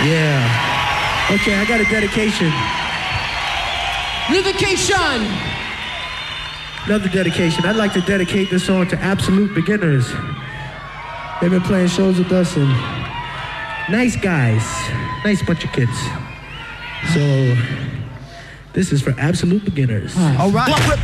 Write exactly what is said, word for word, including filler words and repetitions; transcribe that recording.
Yeah. Okay, I got a dedication. Dedication. Another dedication. I'd like to dedicate this song to absolute beginners. They've been playing shows with us and nice guys, nice bunch of kids. So this is for absolute beginners. All right.